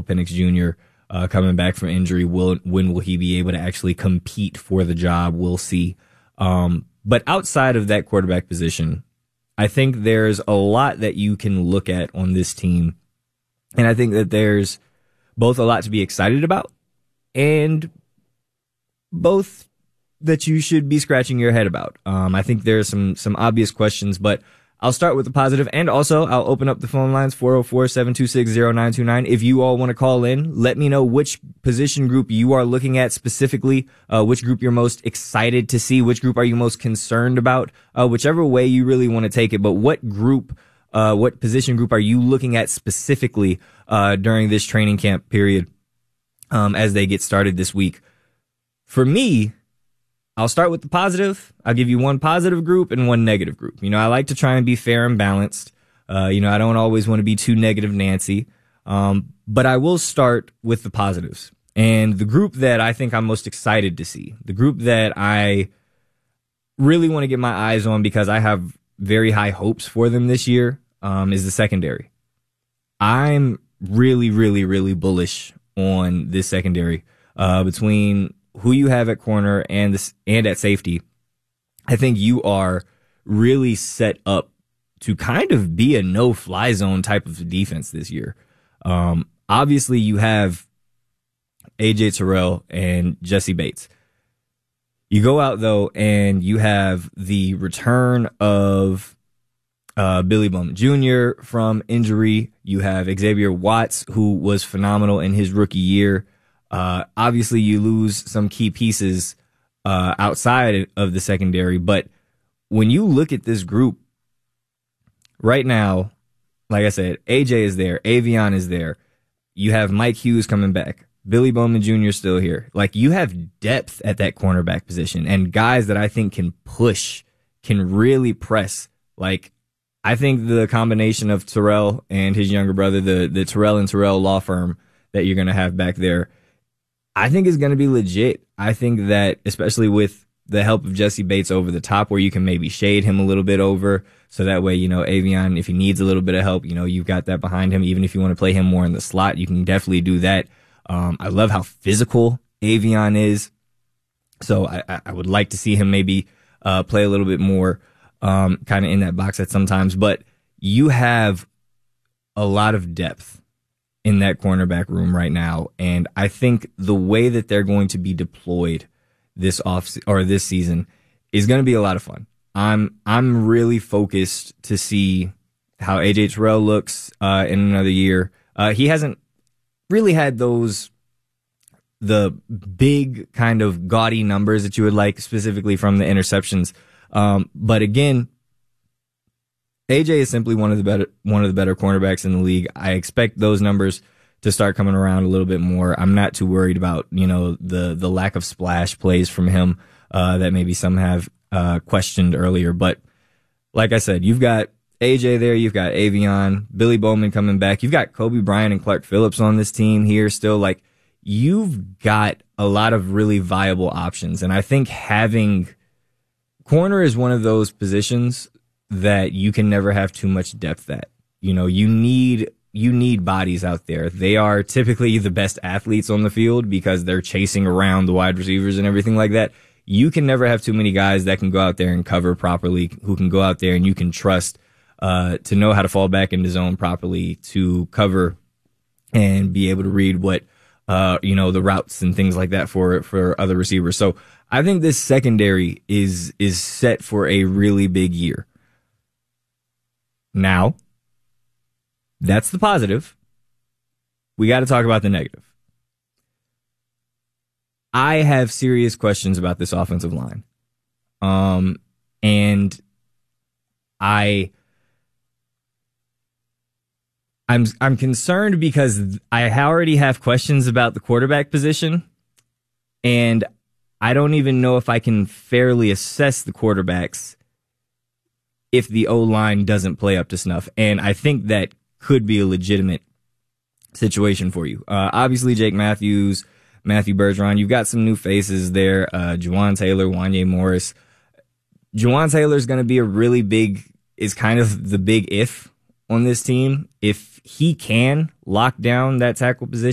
Penix Jr. Coming back from injury. When will he be able to actually compete for the job? We'll see. But outside of that quarterback position, I think there's a lot that you can look at on this team. And I think that there's both a lot to be excited about and both that you should be scratching your head about. I think there's some obvious questions, but I'll start with the positive, and also I'll open up the phone lines, 404-726-0929. If you all want to call in, let me know which position group you are looking at specifically, which group you're most excited to see, which group are you most concerned about, whichever way you really want to take it. But what position group are you looking at specifically during this training camp period as they get started this week? For me, I'll start with the positive. I'll give you one positive group and one negative group. I like to try and be fair and balanced. I don't always want to be too negative Nancy. But I will start with the positives. And the group that I think I'm most excited to see, the group that I really want to get my eyes on because I have very high hopes for them this year, is the secondary. I'm really, really, really bullish on this secondary, between who you have at corner and at safety. I think you are really set up to kind of be a no-fly zone type of defense this year. Obviously, you have A.J. Terrell and Jessie Bates. You go out, though, and you have the return of Billy Bowman Jr. from injury. You have Xavier Watts, who was phenomenal in his rookie year. Obviously, you lose some key pieces outside of the secondary, but when you look at this group right now, like I said, AJ is there, Avion is there. You have Mike Hughes coming back. Billy Bowman Jr. is still here. Like, you have depth at that cornerback position and guys that I think can push, can really press. Like, I think the combination of Terrell and his younger brother, the Terrell and Terrell law firm that you're going to have back there, I think is going to be legit. I think that, especially with the help of Jessie Bates over the top, where you can maybe shade him a little bit over, so that way, Avion, if he needs a little bit of help, you've got that behind him. Even if you want to play him more in the slot, you can definitely do that. I love how physical Avion is. So I would like to see him maybe play a little bit more kind of in that box at sometimes. But you have a lot of depth in that cornerback room right now, and I think the way that they're going to be deployed this season is going to be a lot of fun. I'm really focused to see how AJ Terrell looks in another year. He hasn't really had the big kind of gaudy numbers that you would like, specifically from the interceptions. But again, AJ is simply one of the better cornerbacks in the league. I expect those numbers to start coming around a little bit more. I'm not too worried about, the lack of splash plays from him, that maybe some have, questioned earlier. But like I said, you've got AJ there, you've got Avion, Billy Bowman coming back. You've got Kobe Bryant and Clark Phillips on this team here still. Like, you've got a lot of really viable options. And I think having corner is one of those positions that you can never have too much depth at. You need bodies out there. They are typically the best athletes on the field because they're chasing around the wide receivers and everything like that. You can never have too many guys that can go out there and cover properly, who can go out there and you can trust to know how to fall back into zone properly, to cover and be able to read what the routes and things like that for other receivers. So I think this secondary is set for a really big year. Now, that's the positive. We got to talk about the negative. I have serious questions about this offensive line. And I'm concerned because I already have questions about the quarterback position, and I don't even know if I can fairly assess the quarterbacks if the O-line doesn't play up to snuff. And I think that could be a legitimate situation for you. Obviously, Jake Matthews, Matthew Bergeron, you've got some new faces there. Juwan Taylor, Wanye Morris. Juwan Taylor is going to be is kind of the big if on this team. If he can lock down that tackle position,